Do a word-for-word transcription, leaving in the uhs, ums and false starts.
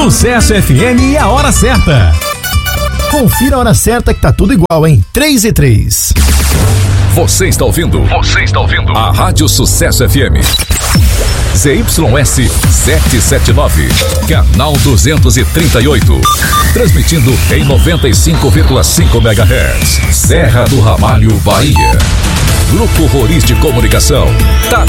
Sucesso F M e a hora certa. Confira a hora certa que tá tudo igual, hein? três e três. Você está ouvindo? Você está ouvindo? A Rádio Sucesso F M. Z Y S setecentos e setenta e nove, canal duzentos e trinta e oito. Transmitindo em noventa e cinco vírgula cinco megahertz. Serra do Ramalho, Bahia. Grupo Roriz de Comunicação. Tá